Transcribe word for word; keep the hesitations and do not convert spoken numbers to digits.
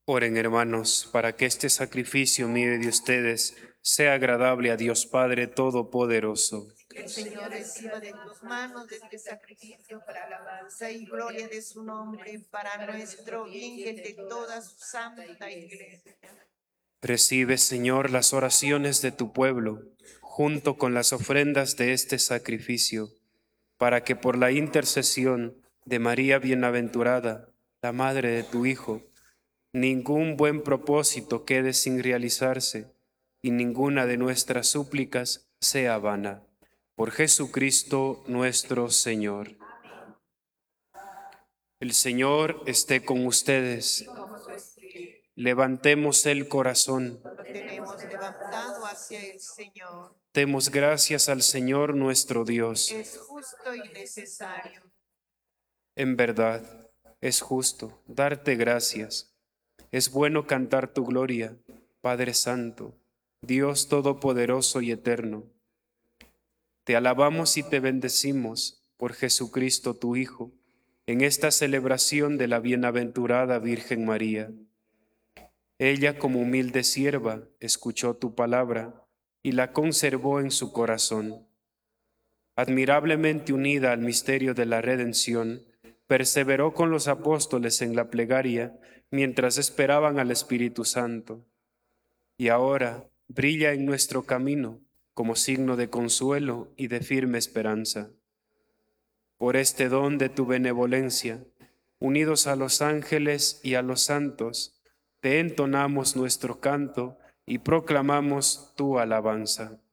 Oren, hermanos, para que este sacrificio mío y de ustedes sea agradable a Dios Padre Todopoderoso. Que el Señor reciba de tus manos este sacrificio para alabanza y gloria de su nombre, para nuestro bien y el de toda su santa iglesia. Recibe, Señor, las oraciones de tu pueblo, junto con las ofrendas de este sacrificio, para que por la intercesión de María Bienaventurada, la Madre de tu Hijo, ningún buen propósito quede sin realizarse y ninguna de nuestras súplicas sea vana. Por Jesucristo nuestro Señor. El Señor esté con ustedes. Levantemos el corazón. Lo tenemos levantado hacia el Señor. Demos gracias al Señor nuestro Dios. Es justo y necesario. En verdad, es justo darte gracias. Es bueno cantar tu gloria, Padre Santo, Dios Todopoderoso y Eterno. Te alabamos y te bendecimos por Jesucristo tu Hijo, en esta celebración de la bienaventurada Virgen María. Ella, como humilde sierva, escuchó tu palabra y la conservó en su corazón. Admirablemente unida al misterio de la redención, perseveró con los apóstoles en la plegaria mientras esperaban al Espíritu Santo. Y ahora brilla en nuestro camino como signo de consuelo y de firme esperanza. Por este don de tu benevolencia, unidos a los ángeles y a los santos, te entonamos nuestro canto y proclamamos tu alabanza.